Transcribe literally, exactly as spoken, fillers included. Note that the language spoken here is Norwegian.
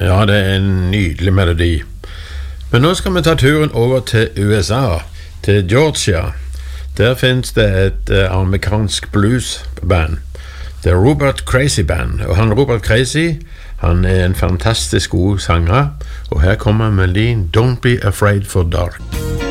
Ja, det er en nydelig melodi. Men nå skal vi ta turen over til U S A, til Georgia. Der finnes det et uh, amerikansk bluesband. Det er Robert Crazy Band. Og han Robert Crazy, han er en fantastisk god sanger. Og her kommer melodien Don't Be Afraid for Dark.